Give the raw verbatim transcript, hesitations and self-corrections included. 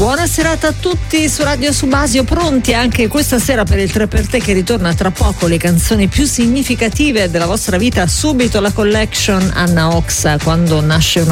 Buona serata a tutti su Radio Subasio, pronti anche questa sera per il tre per te che ritorna tra poco, le canzoni più significative della vostra vita. Subito la collection Anna Oxa, Quando nasce una